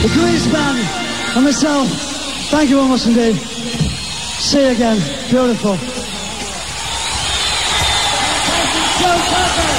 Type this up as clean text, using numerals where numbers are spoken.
the Grease Band, and myself. Thank you very much indeed. See you again. Beautiful. Joe Tucker.